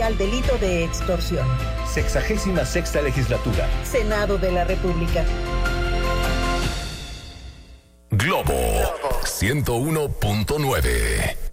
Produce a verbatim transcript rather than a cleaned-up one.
al delito de extorsión. Sexagésima sexta legislatura. Senado de la República. Globo ciento uno punto nueve.